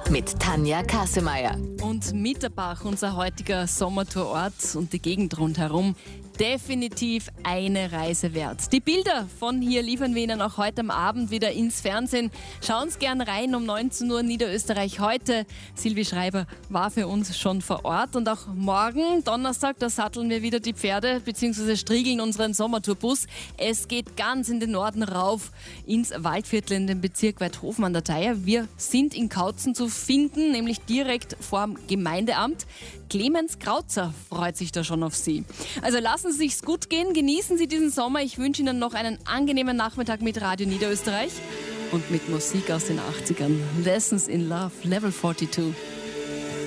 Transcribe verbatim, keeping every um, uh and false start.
mit Tanja Kassemeyer. Und Mitterbach, unser heutiger Sommertourort und die Gegend rundherum, definitiv eine Reise wert. Die Bilder von hier liefern wir Ihnen auch heute am Abend wieder ins Fernsehen. Schauen Sie gern rein um neunzehn Uhr Niederösterreich heute. Silvi Schreiber war für uns schon vor Ort und auch morgen, Donnerstag, da satteln wir wieder die Pferde bzw. striegeln unseren Sommertourbus. Es geht ganz in den Norden rauf ins Waldviertel in den Bezirk Weidhofen an der Theier. Wir sind in Kautzen zu finden, nämlich direkt vor dem Gemeindeamt. Clemens Krautzer freut sich da schon auf Sie. Also lassen Sie sich's gut gehen, genießen Sie diesen Sommer. Ich wünsche Ihnen noch einen angenehmen Nachmittag mit Radio Niederösterreich und mit Musik aus den achtzigern. Lessons in Love, Level zweiundvierzig.